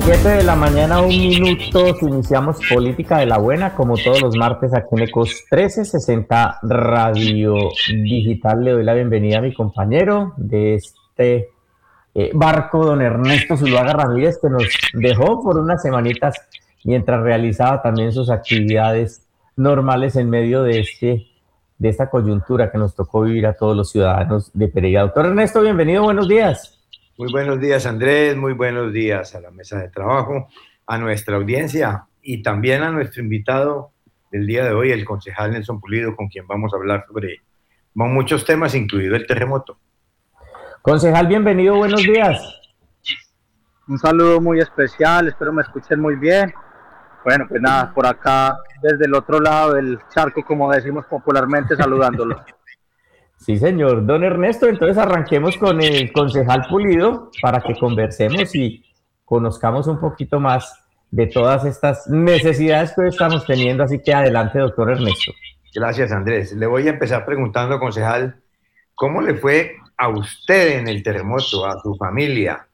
7 de la mañana, 1 minuto, iniciamos Política de la Buena, como todos los martes aquí en Ecos 1360 Radio Digital. Le doy la bienvenida a mi compañero de este barco, don Ernesto Zuluaga Ramírez, que nos dejó por unas semanitas mientras realizaba también sus actividades normales en medio de esta coyuntura que nos tocó vivir a todos los ciudadanos de Pereira. Doctor Ernesto, bienvenido, buenos días. Muy buenos días, Andrés, muy buenos días a la mesa de trabajo, a nuestra audiencia y también a nuestro invitado del día de hoy, el concejal Nelson Pulido, con quien vamos a hablar sobre muchos temas, incluido el terremoto. Concejal, bienvenido, buenos días. Un saludo muy especial, espero me escuchen muy bien. Bueno, pues nada, por acá, desde el otro lado del charco, como decimos popularmente, saludándolos. Sí, señor. Don Ernesto, entonces arranquemos con el concejal Pulido para que conversemos y conozcamos un poquito más de todas estas necesidades que hoy estamos teniendo. Así que adelante, doctor Ernesto. Gracias, Andrés. Le voy a empezar preguntando, concejal, ¿cómo le fue a usted en el terremoto, a su familia?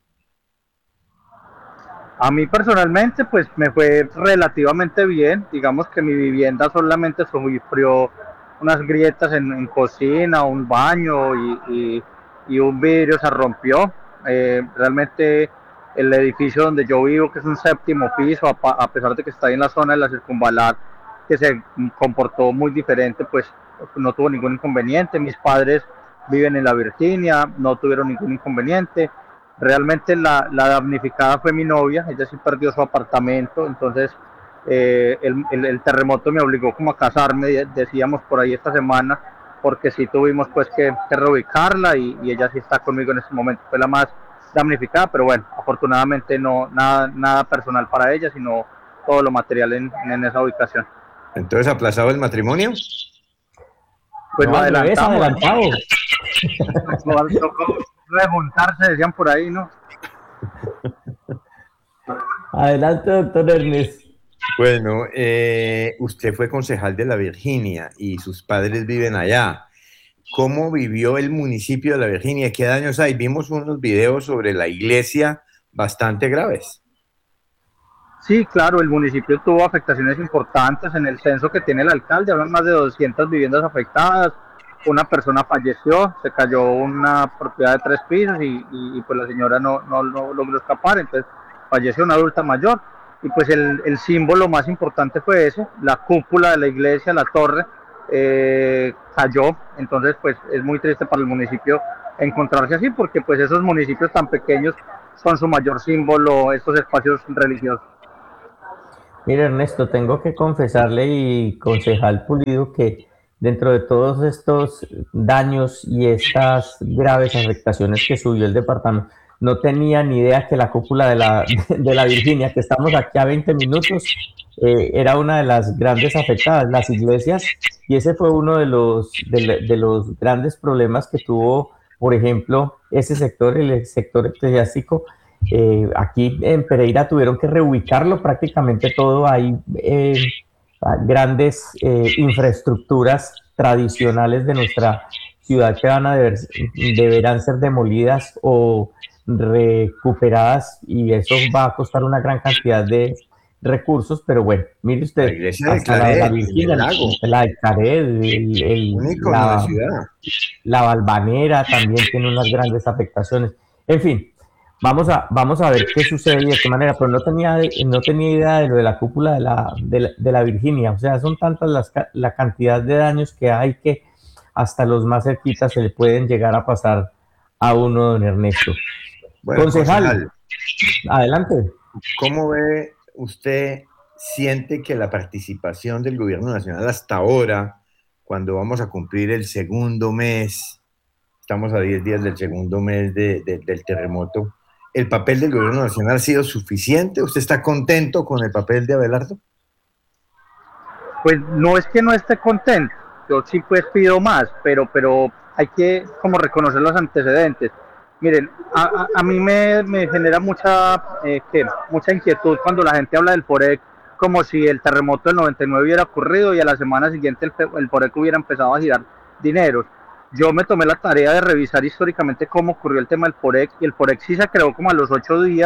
A mí personalmente, pues me fue relativamente bien. Digamos que mi vivienda solamente sufrió unas grietas en cocina, un baño y un vidrio se rompió. Realmente el edificio donde yo vivo, que es un 7º piso, a pesar de que está en la zona de la circunvalar, que se comportó muy diferente, pues no tuvo ningún inconveniente. Mis padres viven en la Virginia, no tuvieron ningún inconveniente. Realmente la damnificada fue mi novia, ella sí perdió su apartamento, entonces el terremoto me obligó como a casarme, decíamos por ahí esta semana, porque sí tuvimos pues que reubicarla y ella sí está conmigo en este momento. Fue la más damnificada, pero bueno, afortunadamente no nada personal para ella, sino todo lo material en esa ubicación. Entonces, ¿aplazado el matrimonio? Pues no, lo adelantamos. Tocó remontarse, decían por ahí, ¿no? Adelante, doctor Ernesto. Bueno, usted fue concejal de la Virginia y sus padres viven allá. ¿Cómo vivió el municipio de la Virginia? ¿Qué daños hay? Vimos unos videos sobre la iglesia bastante graves. Sí, claro, el municipio tuvo afectaciones importantes en el censo que tiene el alcalde. Hablan más de 200 viviendas afectadas. Una persona falleció, se cayó una propiedad de 3 pisos y pues la señora no logró escapar, entonces falleció una adulta mayor. Y pues el símbolo más importante fue eso, la cúpula de la iglesia, la torre, cayó. Entonces pues es muy triste para el municipio encontrarse así, porque pues esos municipios tan pequeños son su mayor símbolo, estos espacios religiosos. Mire, Ernesto, tengo que confesarle y concejal Pulido que dentro de todos estos daños y estas graves afectaciones que subió el departamento, no tenía ni idea que la cúpula de la Virginia, que estamos aquí a 20 minutos, era una de las grandes afectadas, las iglesias, y ese fue uno de los grandes problemas que tuvo, por ejemplo, ese sector, el sector eclesiástico. Aquí en Pereira tuvieron que reubicarlo prácticamente todo. Hay grandes infraestructuras tradicionales de nuestra ciudad que deberán ser demolidas o recuperadas, y eso va a costar una gran cantidad de recursos, pero bueno, mire usted, la iglesia de Claret, la Virginia, la de Claret, la Valvanera también tiene unas grandes afectaciones. En fin, vamos a ver qué sucede y de qué manera, pero no tenía idea de lo de la cúpula de la Virginia. O sea, son tantas la cantidad de daños que hay que hasta los más cerquitas se le pueden llegar a pasar a uno, don Ernesto. Bueno, concejal, adelante. ¿Cómo ve usted, siente que la participación del gobierno nacional hasta ahora, cuando vamos a cumplir el segundo mes, estamos a 10 días del segundo mes del terremoto, el papel del gobierno nacional ha sido suficiente? ¿Usted está contento con el papel de Abelardo? Pues no es que no esté contento, yo sí pues pido más, pero hay que como reconocer los antecedentes. Miren, a mí me genera mucha inquietud cuando la gente habla del FOREC como si el terremoto del 99 hubiera ocurrido y a la semana siguiente el FOREC hubiera empezado a girar dinero. Yo me tomé la tarea de revisar históricamente cómo ocurrió el tema del FOREC, y el FOREC sí se creó como a los 8 días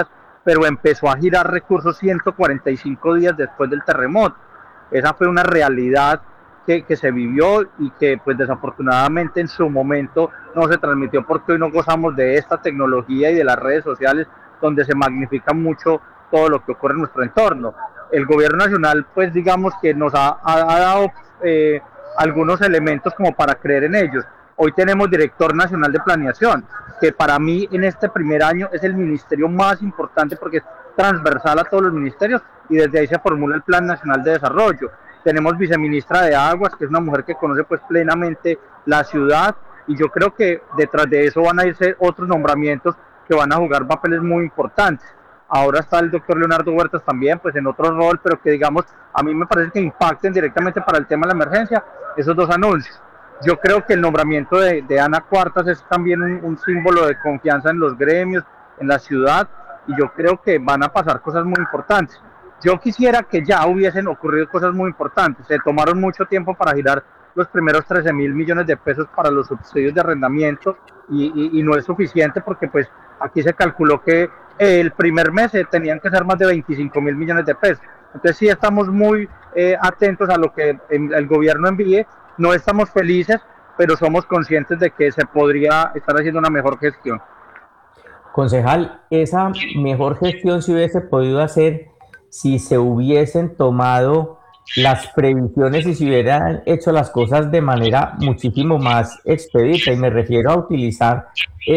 pero empezó a girar recursos 145 días después del terremoto. Esa fue una realidad que se vivió y que pues desafortunadamente en su momento no se transmitió porque hoy no gozamos de esta tecnología y de las redes sociales donde se magnifica mucho todo lo que ocurre en nuestro entorno. El gobierno nacional pues digamos que nos ha dado algunos elementos como para creer en ellos. Hoy tenemos director nacional de planeación, que para mí en este primer año es el ministerio más importante porque es transversal a todos los ministerios y desde ahí se formula el Plan Nacional de Desarrollo. Tenemos viceministra de Aguas, que es una mujer que conoce pues plenamente la ciudad, y yo creo que detrás de eso van a irse otros nombramientos que van a jugar papeles muy importantes. Ahora está el doctor Leonardo Huertas también, pues en otro rol, pero que digamos, a mí me parece que impacten directamente para el tema de la emergencia esos dos anuncios. Yo creo que el nombramiento de Ana Cuartas es también un símbolo de confianza en los gremios, en la ciudad, y yo creo que van a pasar cosas muy importantes. Yo quisiera que ya hubiesen ocurrido cosas muy importantes. Se tomaron mucho tiempo para girar los primeros 13.000 millones de pesos para los subsidios de arrendamiento y no es suficiente porque pues aquí se calculó que el primer mes tenían que ser más de 25.000 millones de pesos. Entonces sí estamos muy atentos a lo que el gobierno envíe. No estamos felices, pero somos conscientes de que se podría estar haciendo una mejor gestión. Concejal, esa mejor gestión se hubiese podido hacer si se hubiesen tomado las previsiones y se hubieran hecho las cosas de manera muchísimo más expedita, y me refiero a utilizar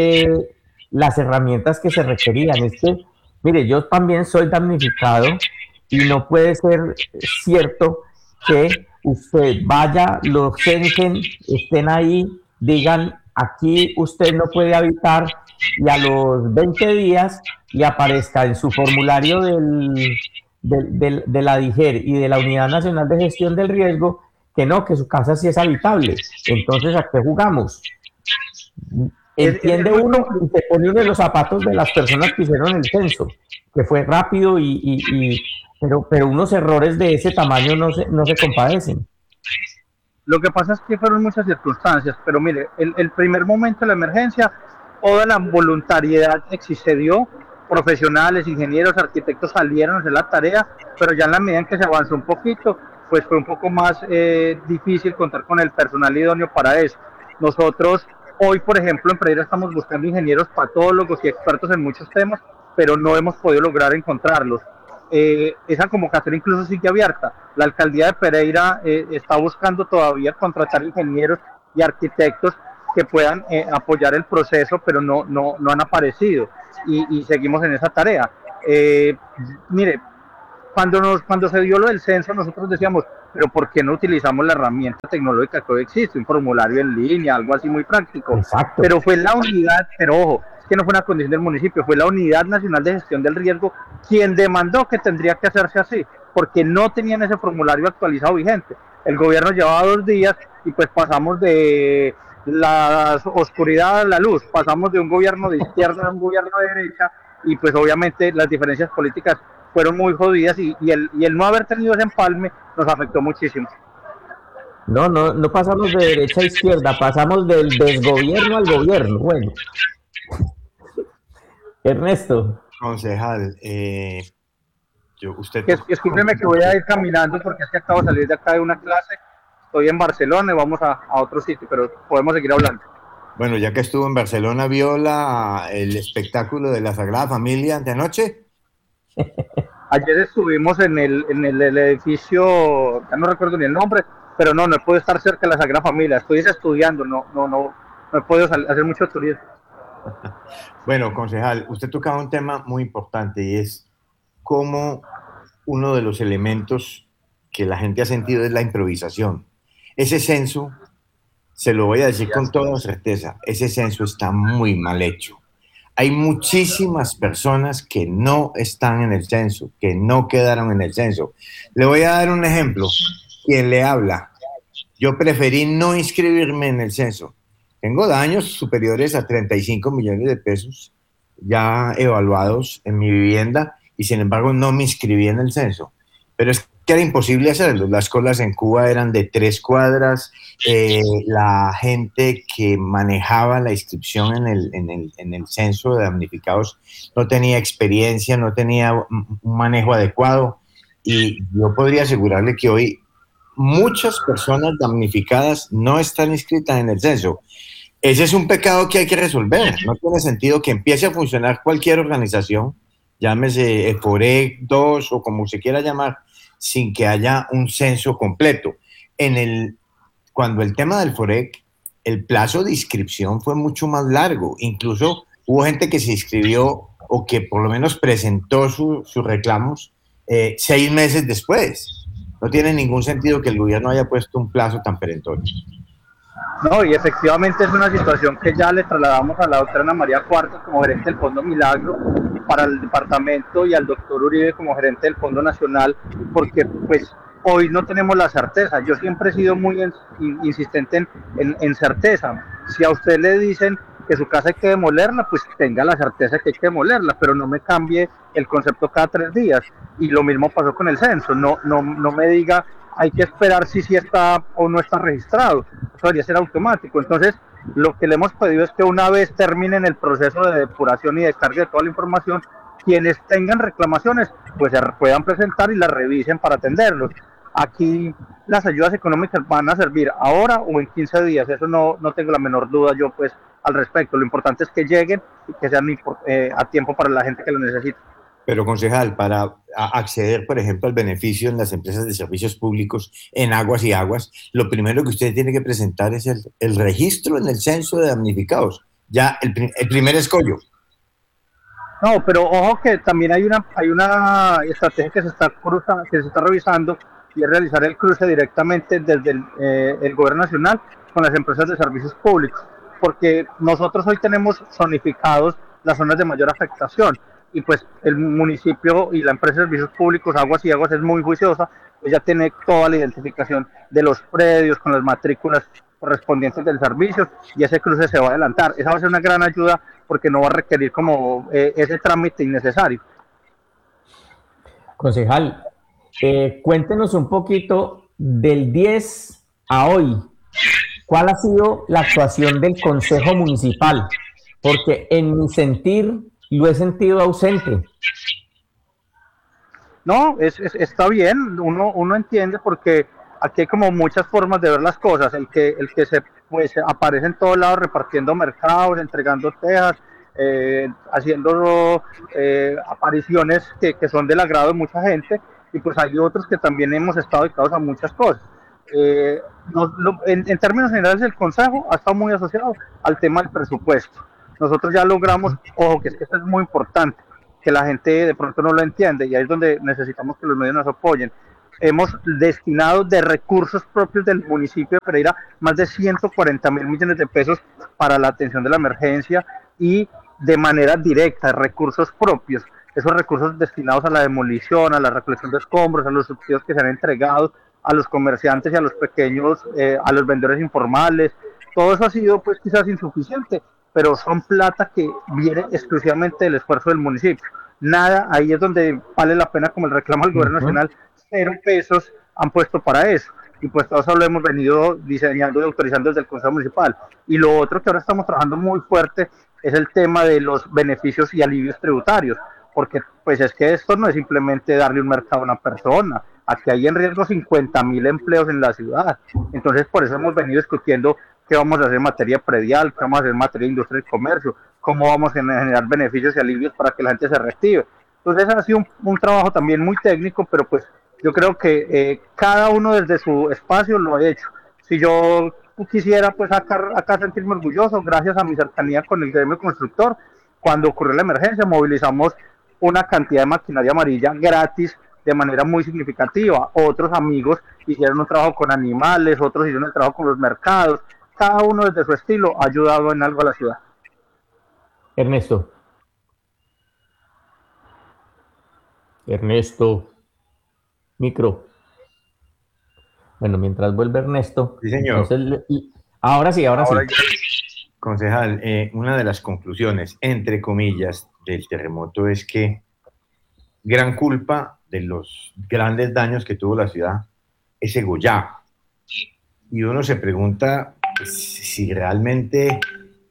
las herramientas que se requerían. Es que, mire, yo también soy damnificado y no puede ser cierto que usted vaya, lo censen, estén ahí, digan, aquí usted no puede habitar, y a los 20 días le aparezca en su formulario de la DIGER y de la Unidad Nacional de Gestión del Riesgo que no, que su casa sí es habitable. Entonces, ¿a qué jugamos? Entiende uno y se pone uno en los zapatos de las personas que hicieron el censo, que fue rápido, pero unos errores de ese tamaño no se compadecen. Lo que pasa es que fueron muchas circunstancias, pero mire, el primer momento de la emergencia, toda la voluntariedad excedió, profesionales, ingenieros, arquitectos salieron a hacer la tarea, pero ya en la medida en que se avanzó un poquito, pues fue un poco más difícil contar con el personal idóneo para eso. Nosotros hoy, por ejemplo, en Pereira estamos buscando ingenieros patólogos y expertos en muchos temas, pero no hemos podido lograr encontrarlos. Esa convocatoria incluso sigue abierta. La alcaldía de Pereira está buscando todavía contratar ingenieros y arquitectos que puedan apoyar el proceso, pero no han aparecido y seguimos en esa tarea. Mire, cuando se dio lo del censo, nosotros decíamos, pero ¿por qué no utilizamos la herramienta tecnológica que hoy existe? Un formulario en línea, algo así muy práctico. Exacto. Pero fue la unidad, pero ojo, es que no fue una condición del municipio, fue la Unidad Nacional de Gestión del Riesgo quien demandó que tendría que hacerse así, porque no tenían ese formulario actualizado vigente. El gobierno llevaba 2 días y pues pasamos de la oscuridad a la luz, pasamos de un gobierno de izquierda a un gobierno de derecha, y pues obviamente las diferencias políticas fueron muy jodidas y el no haber tenido ese empalme nos afectó muchísimo. No pasamos de derecha a izquierda, pasamos del desgobierno al gobierno. Bueno, Ernesto. Concejal, Escúcheme que voy a ir caminando porque es que acabo de salir de acá de una clase, estoy en Barcelona y vamos a otro sitio, pero podemos seguir hablando. Bueno, ya que estuvo en Barcelona, ¿vio el espectáculo de la Sagrada Familia de anoche? Ayer estuvimos en el edificio, ya no recuerdo ni el nombre, pero no he podido estar cerca de la Sagrada Familia, estoy estudiando, no he podido hacer mucho turismo. Bueno, concejal, usted tocaba un tema muy importante y es cómo uno de los elementos que la gente ha sentido es la improvisación. Ese censo, se lo voy a decir con toda certeza, ese censo está muy mal hecho. Hay muchísimas personas que no están en el censo, que no quedaron en el censo. Le voy a dar un ejemplo. Quien le habla, yo preferí no inscribirme en el censo. Tengo daños superiores a 35 millones de pesos ya evaluados en mi vivienda y sin embargo no me inscribí en el censo. Pero es que era imposible hacerlo. Las colas en Cuba eran de 3 cuadras, la gente que manejaba la inscripción en el censo de damnificados no tenía experiencia, no tenía un manejo adecuado, y yo podría asegurarle que hoy muchas personas damnificadas no están inscritas en el censo. Ese es un pecado que hay que resolver. No tiene sentido que empiece a funcionar cualquier organización, llámese EFOREC 2 o como se quiera llamar, sin que haya un censo completo. Cuando el tema del FOREC, el plazo de inscripción fue mucho más largo. Incluso hubo gente que se inscribió o que por lo menos presentó sus reclamos 6 meses después. No tiene ningún sentido que el gobierno haya puesto un plazo tan perentorio. No, y efectivamente es una situación que ya le trasladamos a la doctora Ana María Cuartas como gerente del Fondo Milagro para el departamento y al doctor Uribe como gerente del Fondo Nacional, porque pues hoy no tenemos la certeza. Yo siempre he sido muy insistente en certeza. Si a usted le dicen que su casa hay que demolerla, pues tenga la certeza que hay que demolerla, pero no me cambie el concepto cada 3 días. Y lo mismo pasó con el censo. No me diga hay que esperar si está o no está registrado. Eso debería ser automático. Entonces, lo que le hemos pedido es que una vez terminen el proceso de depuración y descarga de toda la información, quienes tengan reclamaciones, pues se puedan presentar y las revisen para atenderlos. Aquí las ayudas económicas van a servir ahora o en 15 días, eso no tengo la menor duda yo pues al respecto. Lo importante es que lleguen y que sean a tiempo para la gente que lo necesita. Pero, concejal, para acceder, por ejemplo, al beneficio en las empresas de servicios públicos en aguas y aguas, lo primero que usted tiene que presentar es el registro en el censo de damnificados. Ya, el primer escollo. No, pero ojo que también hay una estrategia que se está revisando, y es realizar el cruce directamente desde el gobierno nacional con las empresas de servicios públicos, porque nosotros hoy tenemos zonificados las zonas de mayor afectación, y pues el municipio y la empresa de servicios públicos Aguas y Aguas es muy juiciosa, pues ya tiene toda la identificación de los predios con las matrículas correspondientes del servicio, y ese cruce se va a adelantar. Esa va a ser una gran ayuda porque no va a requerir como ese trámite innecesario. Concejal, cuéntenos un poquito del 10 a hoy. ¿Cuál ha sido la actuación del Consejo Municipal? Porque en mi sentir lo he sentido ausente. No, está bien, uno entiende porque aquí hay como muchas formas de ver las cosas. El que pues, aparece en todos lados repartiendo mercados, entregando tejas, haciendo apariciones que son del agrado de mucha gente, y pues hay otros que también hemos estado dedicados a muchas cosas. En términos generales, el Consejo ha estado muy asociado al tema del presupuesto. Nosotros ya logramos, ojo, que esto es muy importante, que la gente de pronto no lo entiende, y ahí es donde necesitamos que los medios nos apoyen. Hemos destinado de recursos propios del municipio de Pereira más de 140.000 millones de pesos para la atención de la emergencia, y de manera directa, recursos propios. Esos recursos destinados a la demolición, a la recolección de escombros, a los subsidios que se han entregado a los comerciantes y a los pequeños, a los vendedores informales. Todo eso ha sido pues quizás insuficiente, pero son plata que viene exclusivamente del esfuerzo del municipio. Nada, ahí es donde vale la pena, como el reclamo al gobierno nacional, 0 pesos han puesto para eso. Y pues todo eso lo hemos venido diseñando y autorizando desde el Consejo Municipal. Y lo otro que ahora estamos trabajando muy fuerte es el tema de los beneficios y alivios tributarios, porque pues es que esto no es simplemente darle un mercado a una persona. Aquí hay en riesgo 50.000 empleos en la ciudad. Entonces por eso hemos venido discutiendo qué vamos a hacer en materia predial, qué vamos a hacer en materia de industria y comercio, cómo vamos a generar beneficios y alivios para que la gente se reactive. Entonces ha sido un trabajo también muy técnico, pero pues yo creo que cada uno desde su espacio lo ha hecho. Si yo quisiera pues acá sentirme orgulloso, gracias a mi cercanía con el gremio constructor, cuando ocurrió la emergencia movilizamos una cantidad de maquinaria amarilla gratis de manera muy significativa. Otros amigos hicieron un trabajo con animales, otros hicieron el trabajo con los mercados. Cada uno desde su estilo ha ayudado en algo a la ciudad. Ernesto, micro. Bueno, mientras vuelve Ernesto. Sí, señor. Entonces, ahora sí. Concejal, una de las conclusiones, entre comillas, del terremoto es que gran culpa de los grandes daños que tuvo la ciudad es Egollá. Y uno se pregunta si realmente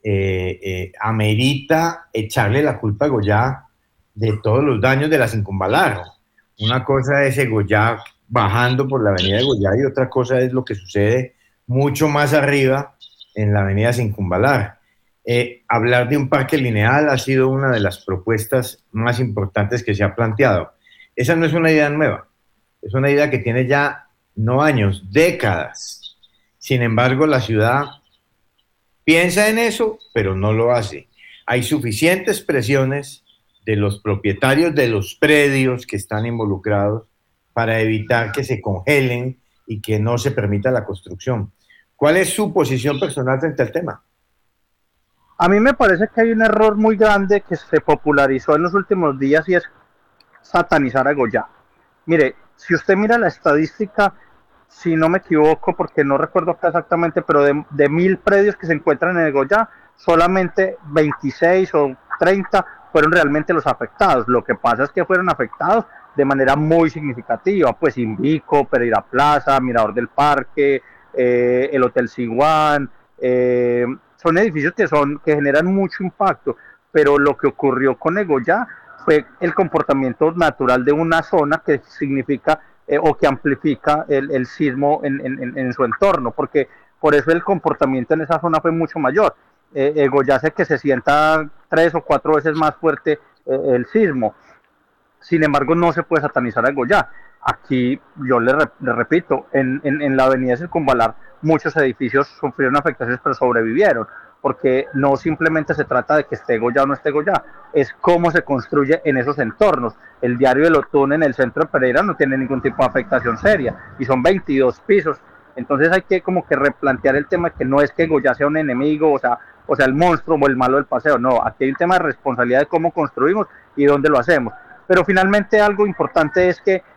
amerita echarle la culpa a Egollá de todos los daños de la Circunvalar. Una cosa es Egollá bajando por la avenida Egollá y otra cosa es lo que sucede mucho más arriba en la avenida Circunvalar. Hablar de un parque lineal ha sido una de las propuestas más importantes que se ha planteado. Esa no es una idea nueva, es una idea que tiene ya no años, décadas. Sin embargo, la ciudad piensa en eso, pero no lo hace. Hay suficientes presiones de los propietarios de los predios que están involucrados para evitar que se congelen y que no se permita la construcción. ¿Cuál es su posición personal frente al tema? A mí me parece que hay un error muy grande que se popularizó en los últimos días y es satanizar a Egollá. Mire, si usted mira la estadística, si no me equivoco, porque no recuerdo acá exactamente, pero de 1000 predios que se encuentran en Egollá, solamente 26 o 30 fueron realmente los afectados. Lo que pasa es que fueron afectados de manera muy significativa, pues Invico, Pereira Plaza, Mirador del Parque, el Hotel Siguán, son edificios que generan mucho impacto, pero lo que ocurrió con Egollá fue el comportamiento natural de una zona que significa o que amplifica el sismo en su entorno, porque por eso el comportamiento en esa zona fue mucho mayor. Egollá hace que se sienta 3 o 4 veces más fuerte el sismo. Sin embargo, no se puede satanizar a Egollá. Aquí, yo le repito, en la avenida Circunvalar, muchos edificios sufrieron afectaciones, pero sobrevivieron, porque no simplemente se trata de que esté Egollá o no esté Egollá, es cómo se construye en esos entornos. El diario del Otún en el centro de Pereira no tiene ningún tipo de afectación seria, y son 22 pisos. Entonces hay que como que replantear el tema, que no es que Egollá sea un enemigo, o sea el monstruo o el malo del paseo, no, aquí hay un tema de responsabilidad de cómo construimos y dónde lo hacemos. Pero finalmente algo importante es que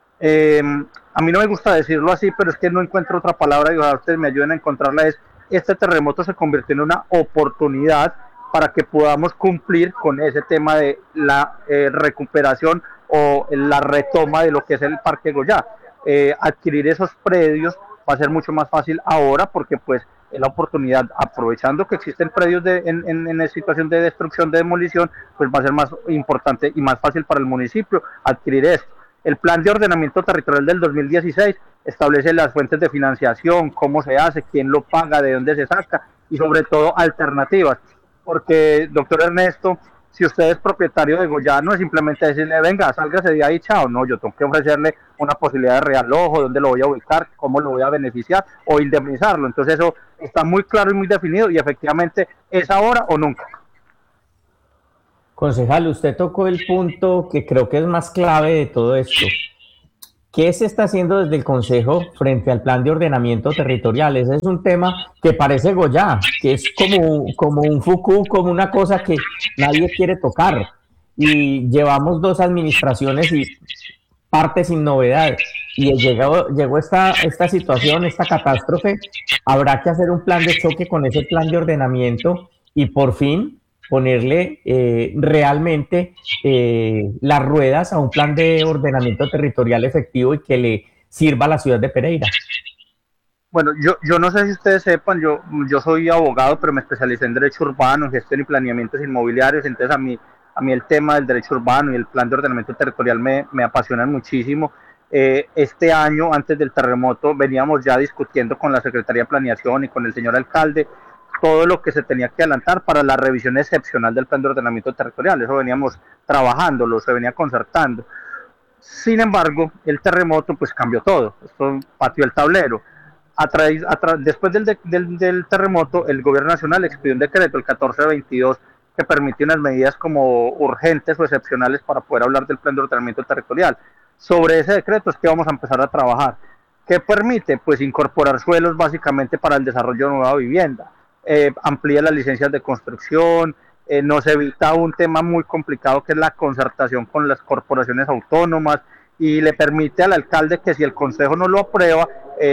a mí no me gusta decirlo así, pero es que no encuentro otra palabra y ojalá ustedes me ayuden a encontrarla. Este terremoto se convirtió en una oportunidad para que podamos cumplir con ese tema de la recuperación o la retoma de lo que es el Parque Egollá. Adquirir esos predios va a ser mucho más fácil ahora, porque pues es la oportunidad, aprovechando que existen predios en situación de destrucción, de demolición, pues va a ser más importante y más fácil para el municipio adquirir esto. El plan de ordenamiento territorial del 2016 establece las fuentes de financiación, cómo se hace, quién lo paga, de dónde se saca y sobre todo alternativas. Porque, doctor Ernesto, si usted es propietario de Egollá, no es simplemente decirle, venga, sálgase de ahí, chao. No, yo tengo que ofrecerle una posibilidad de realojo, dónde lo voy a ubicar, cómo lo voy a beneficiar o indemnizarlo. Entonces eso está muy claro y muy definido y efectivamente es ahora o nunca. Concejal, usted tocó el punto que creo que es más clave de todo esto. ¿Qué se está haciendo desde el Consejo frente al plan de ordenamiento territorial? Ese es un tema que parece Goya, que es como un fuku, como una cosa que nadie quiere tocar. Y llevamos 2 administraciones y parte sin novedad. Y llegó esta situación, esta catástrofe. Habrá que hacer un plan de choque con ese plan de ordenamiento y por fin ponerle realmente las ruedas a un plan de ordenamiento territorial efectivo y que le sirva a la ciudad de Pereira. Bueno, yo no sé si ustedes sepan, yo soy abogado, pero me especialicé en derecho urbano, en gestión y planeamientos inmobiliarios. Entonces a mí el tema del derecho urbano y el plan de ordenamiento territorial me apasionan muchísimo. Este año, antes del terremoto, veníamos ya discutiendo con la Secretaría de Planeación y con el señor alcalde todo lo que se tenía que adelantar para la revisión excepcional del plan de ordenamiento territorial. Eso veníamos trabajándolo, se venía concertando. Sin embargo, el terremoto pues cambió todo, esto pateó el tablero. Después del terremoto, el gobierno nacional expidió un decreto, el 1422, que permite unas medidas como urgentes o excepcionales para poder hablar del plan de ordenamiento territorial. Sobre ese decreto es que vamos a empezar a trabajar. ¿Qué permite? Pues incorporar suelos básicamente para el desarrollo de nueva vivienda. Amplía las licencias de construcción, nos evita un tema muy complicado que es la concertación con las corporaciones autónomas, y le permite al alcalde que si el consejo no lo aprueba,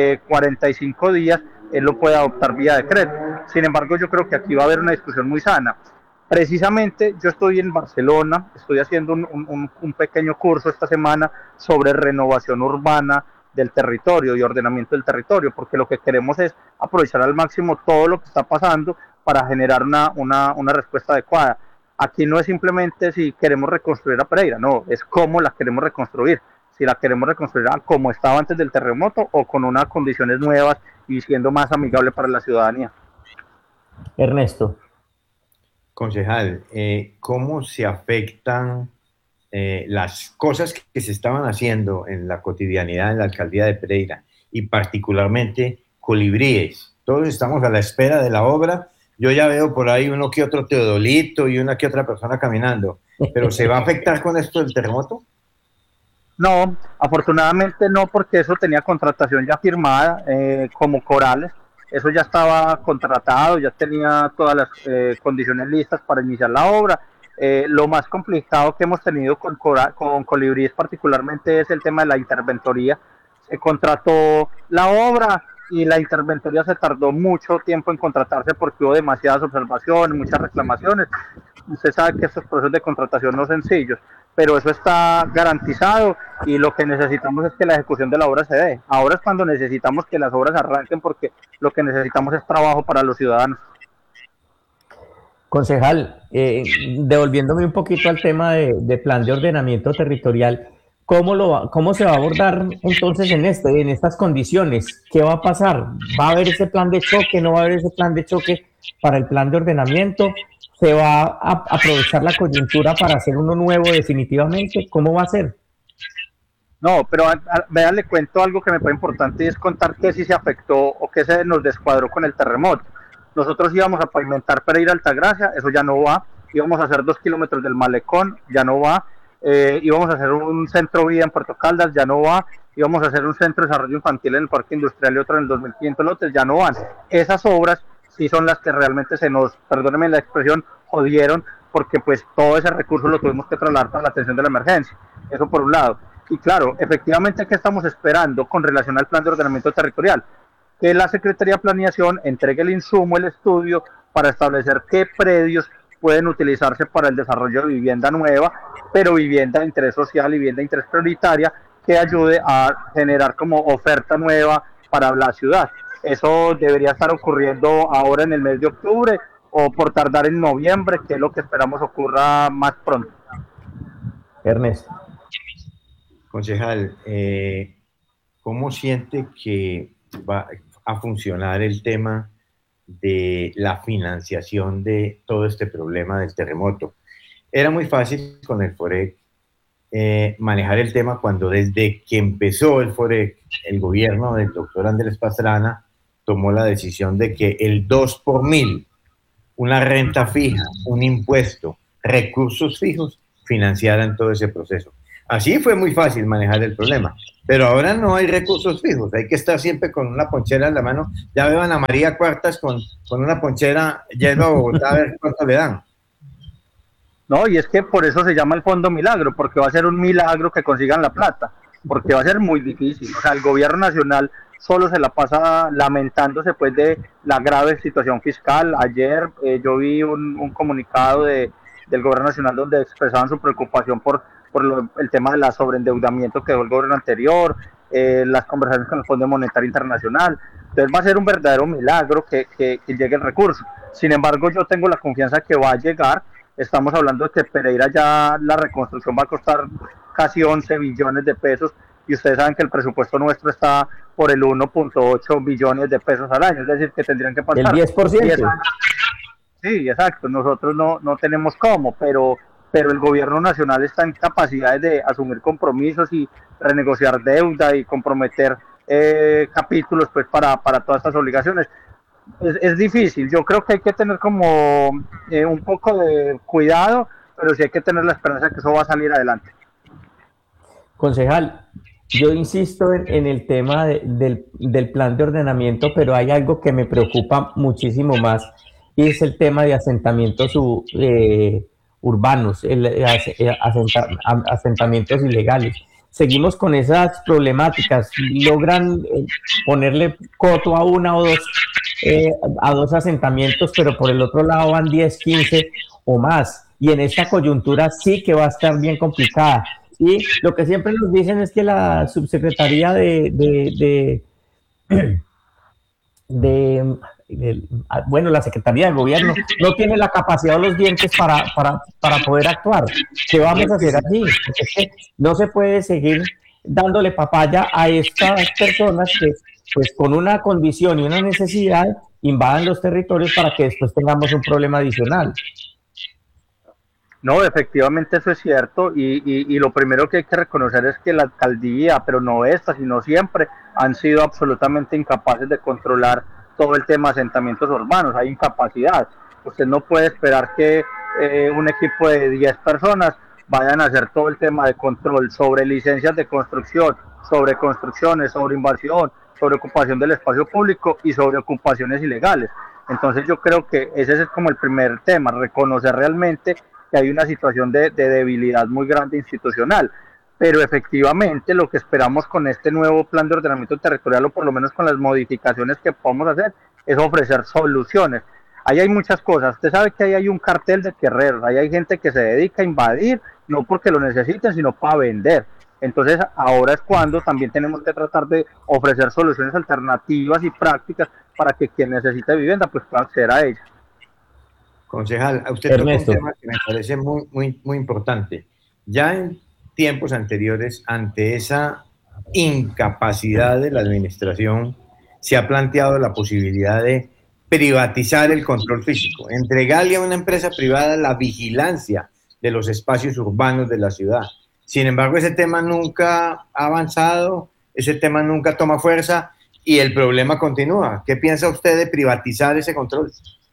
45 días, él lo puede adoptar vía decreto. Sin embargo, yo creo que aquí va a haber una discusión muy sana. Precisamente yo estoy en Barcelona, estoy haciendo un pequeño curso esta semana sobre renovación urbana del territorio y ordenamiento del territorio, porque lo que queremos es aprovechar al máximo todo lo que está pasando para generar una respuesta adecuada. Aquí no es simplemente si queremos reconstruir a Pereira, no, es cómo la queremos reconstruir. Si la queremos reconstruir como estaba antes del terremoto o con unas condiciones nuevas y siendo más amigable para la ciudadanía. Ernesto. Concejal, ¿cómo se afectan las cosas que se estaban haciendo en la cotidianidad en la alcaldía de Pereira y particularmente colibríes? Todos estamos a la espera de la obra. Yo ya veo por ahí uno que otro teodolito y una que otra persona caminando, pero ¿se va a afectar con esto del terremoto? No, afortunadamente no, porque eso tenía contratación ya firmada, como Corales. Eso ya estaba contratado, ya tenía todas las condiciones listas para iniciar la obra. Lo más complicado que hemos tenido con Colibríes particularmente es el tema de la interventoría. Se contrató la obra y la interventoría se tardó mucho tiempo en contratarse porque hubo demasiadas observaciones, muchas reclamaciones. Usted sabe que estos procesos de contratación no son sencillos, pero eso está garantizado y lo que necesitamos es que la ejecución de la obra se dé. Ahora es cuando necesitamos que las obras arranquen porque lo que necesitamos es trabajo para los ciudadanos. Concejal, devolviéndome un poquito al tema de plan de ordenamiento territorial, ¿cómo se va a abordar entonces en estas condiciones? ¿Qué va a pasar? ¿Va a haber ese plan de choque? ¿No va a haber ese plan de choque para el plan de ordenamiento? ¿Se va a aprovechar la coyuntura para hacer uno nuevo definitivamente? ¿Cómo va a ser? No, pero vean, le cuento algo que me parece importante y es contar qué sí se afectó o qué se nos descuadró con el terremoto. Nosotros íbamos a pavimentar Pereira Altagracia, eso ya no va. Íbamos a hacer 2 kilómetros del malecón, ya no va. Íbamos a hacer un centro vida en Puerto Caldas, ya no va. Íbamos a hacer un centro de desarrollo infantil en el Parque Industrial y otro en el 2500 lotes, ya no van. Esas obras sí son las que realmente se nos, perdónenme la expresión, jodieron, porque pues todo ese recurso lo tuvimos que trasladar para la atención de la emergencia. Eso por un lado. Y claro, efectivamente, ¿qué estamos esperando con relación al plan de ordenamiento territorial? Que la Secretaría de Planeación entregue el insumo, el estudio, para establecer qué predios pueden utilizarse para el desarrollo de vivienda nueva, pero vivienda de interés social y vivienda de interés prioritaria, que ayude a generar como oferta nueva para la ciudad. Eso debería estar ocurriendo ahora en el mes de octubre o por tardar en noviembre, que es lo que esperamos ocurra más pronto. Ernesto. Concejal, ¿cómo siente que va a funcionar el tema de la financiación de todo este problema del terremoto? Era muy fácil con el FOREC manejar el tema cuando desde que empezó el FOREC, el gobierno del doctor Andrés Pastrana tomó la decisión de que el 2 por 1000, una renta fija, un impuesto, recursos fijos, financiaran todo ese proceso. Así fue muy fácil manejar el problema, pero ahora no hay recursos fijos, hay que estar siempre con una ponchera en la mano. Ya veo a Ana María Cuartas con una ponchera yendo a Bogotá a ver cuánto le dan. No, y es que por eso se llama el Fondo Milagro, porque va a ser un milagro que consigan la plata, porque va a ser muy difícil. O sea, el gobierno nacional solo se la pasa lamentándose pues de la grave situación fiscal. Ayer yo vi un comunicado del gobierno nacional donde expresaban su preocupación por el tema de la sobreendeudamiento que dio el gobierno anterior, las conversaciones con el Fondo Monetario Internacional. Entonces va a ser un verdadero milagro que llegue el recurso. Sin embargo, yo tengo la confianza que va a llegar. Estamos hablando de que Pereira ya la reconstrucción va a costar casi 11 billones de pesos y ustedes saben que el presupuesto nuestro está por el 1.8 billones de pesos al año, es decir, que tendrían que pasar el 10%. 10 años. Sí, exacto, nosotros no tenemos cómo, pero el gobierno nacional está en capacidad de asumir compromisos y renegociar deuda y comprometer capítulos pues para todas estas obligaciones. Es difícil, yo creo que hay que tener como un poco de cuidado, pero sí hay que tener la esperanza de que eso va a salir adelante. Concejal, yo insisto en el tema del plan de ordenamiento, pero hay algo que me preocupa muchísimo más y es el tema de asentamientos urbanos, asentamientos ilegales. seguimos con esas problemáticas. Logran ponerle coto a una o dos, a dos asentamientos, pero por el otro lado van 10, 15 o más. Y en esta coyuntura sí que va a estar bien complicada. Y lo que siempre nos dicen es que la subsecretaría bueno, la Secretaría de Gobierno no tiene la capacidad o los dientes para poder actuar. ¿Qué vamos a hacer allí? Porque es que no se puede seguir dándole papaya a estas personas que, pues, con una condición y una necesidad invadan los territorios para que después tengamos un problema adicional. No, efectivamente eso es cierto y lo primero que hay que reconocer es que la alcaldía, pero no esta, sino siempre, han sido absolutamente incapaces de controlar todo el tema de asentamientos urbanos. Hay incapacidad. Usted no puede esperar que un equipo de 10 personas vayan a hacer todo el tema de control sobre licencias de construcción, sobre construcciones, sobre invasión, sobre ocupación del espacio público y sobre ocupaciones ilegales. Entonces yo creo que ese es como el primer tema, reconocer realmente que hay una situación de debilidad muy grande institucional, pero efectivamente lo que esperamos con este nuevo plan de ordenamiento territorial, o por lo menos con las modificaciones que podemos hacer, es ofrecer soluciones. Ahí hay muchas cosas. Usted sabe que ahí hay un cartel de guerreros, ahí hay gente que se dedica a invadir, no porque lo necesiten, sino para vender. Entonces ahora es cuando también tenemos que tratar de ofrecer soluciones alternativas y prácticas para que quien necesite vivienda pues pueda acceder a ella. Concejal, a usted tocó un tema que me parece muy importante. Ya en tiempos anteriores, ante esa incapacidad de la administración, se ha planteado la posibilidad de privatizar el control físico, entregarle a una empresa privada la vigilancia de los espacios urbanos de la ciudad. Sin embargo, ese tema nunca ha avanzado, ese tema nunca toma fuerza y el problema continúa. ¿Qué piensa usted de privatizar ese control?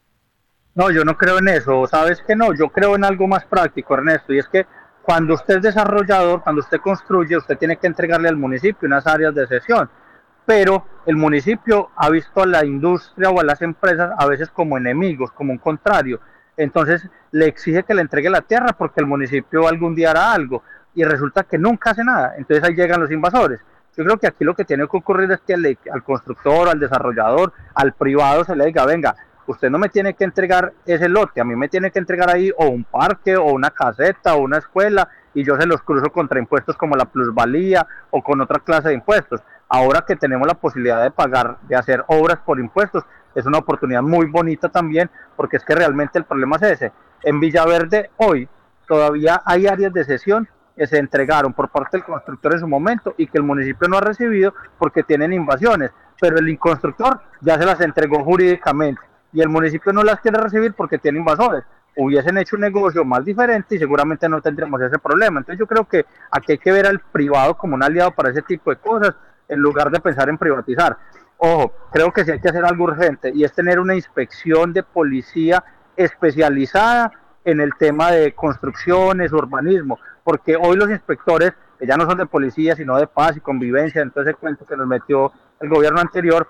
No, yo no creo en eso, ¿sabes que no? Yo creo en algo más práctico, Ernesto, y es que cuando usted es desarrollador, cuando usted construye, usted tiene que entregarle al municipio unas áreas de cesión, pero el municipio ha visto a la industria o a las empresas a veces como enemigos, como un contrario, entonces le exige que le entregue la tierra porque el municipio algún día hará algo, y resulta que nunca hace nada, entonces ahí llegan los invasores. Yo creo que aquí lo que tiene que ocurrir es que al constructor, al desarrollador, al privado se le diga, venga, usted no me tiene que entregar ese lote, a mí me tiene que entregar ahí o un parque o una caseta o una escuela y yo se los cruzo contra impuestos como la plusvalía o con otra clase de impuestos. Ahora que tenemos la posibilidad de pagar, de hacer obras por impuestos, es una oportunidad muy bonita también porque es que realmente el problema es ese. En Villaverde hoy todavía hay áreas de cesión que se entregaron por parte del constructor en su momento y que el municipio no ha recibido porque tienen invasiones, pero el constructor ya se las entregó jurídicamente y el municipio no las quiere recibir porque tiene invasores. Hubiesen hecho un negocio más diferente y seguramente no tendríamos ese problema. Entonces yo creo que aquí hay que ver al privado como un aliado para ese tipo de cosas en lugar de pensar en privatizar. Ojo, creo que sí hay que hacer algo urgente y es tener una inspección de policía especializada en el tema de construcciones, urbanismo, porque hoy los inspectores que ya no son de policía sino de paz y convivencia, entonces el cuento que nos metió el gobierno anterior,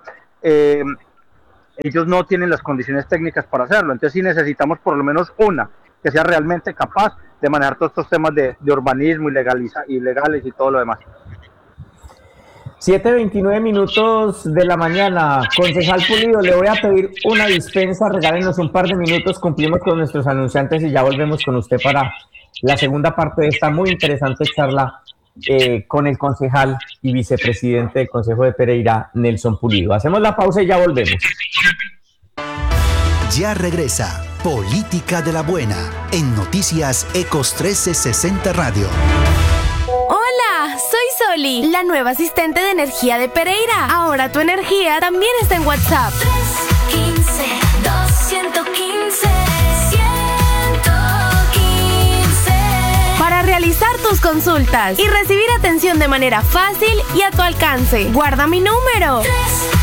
ellos no tienen las condiciones técnicas para hacerlo, entonces sí necesitamos por lo menos una que sea realmente capaz de manejar todos estos temas de urbanismo ilegales y todo lo demás. 7:29 minutos de la mañana. Concejal Pulido, le voy a pedir una dispensa, regálenos un par de minutos, cumplimos con nuestros anunciantes y ya volvemos con usted para la segunda parte de esta muy interesante charla con el concejal y vicepresidente del Concejo de Pereira, Nelson Pulido. Hacemos la pausa y ya volvemos. Ya regresa Política de la Buena en Noticias Ecos 1360 Radio. Hola, soy Soli, la nueva asistente de energía de Pereira. Ahora tu energía también está en WhatsApp. 315-215-115. Para realizar tus consultas y recibir atención de manera fácil y a tu alcance. Guarda mi número.